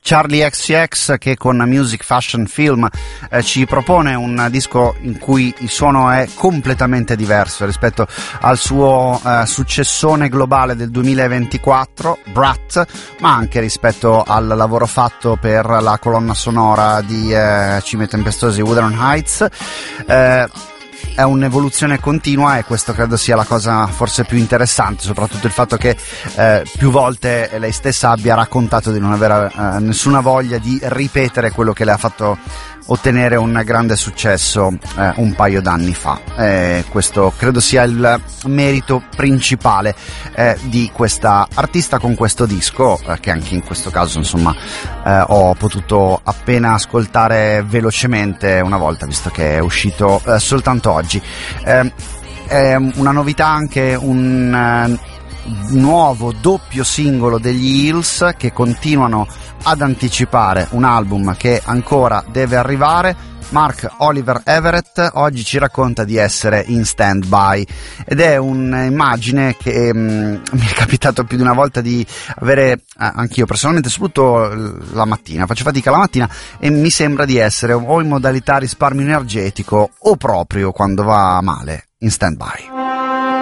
Charlie XCX, che con Music Fashion Film ci propone un disco in cui il suono è completamente diverso rispetto al suo successone globale del 2024, Brat, ma anche rispetto al lavoro fatto per la colonna sonora di Cime Tempestosi, Wuthering Heights. È un'evoluzione continua e questo credo sia la cosa forse più interessante, soprattutto il fatto che più volte lei stessa abbia raccontato di non avere nessuna voglia di ripetere quello che le ha fatto ottenere un grande successo un paio d'anni fa. Questo credo sia il merito principale di questa artista con questo disco, che anche in questo caso insomma ho potuto appena ascoltare velocemente una volta, visto che è uscito soltanto oggi. È una novità anche un nuovo doppio singolo degli Hills, che continuano ad anticipare un album che ancora deve arrivare. Mark Oliver Everett oggi ci racconta di essere in stand-by ed è un'immagine che mi è capitato più di una volta di avere anch'io personalmente, soprattutto la mattina. Faccio fatica la mattina e mi sembra di essere o in modalità risparmio energetico o proprio, quando va male, in stand-by.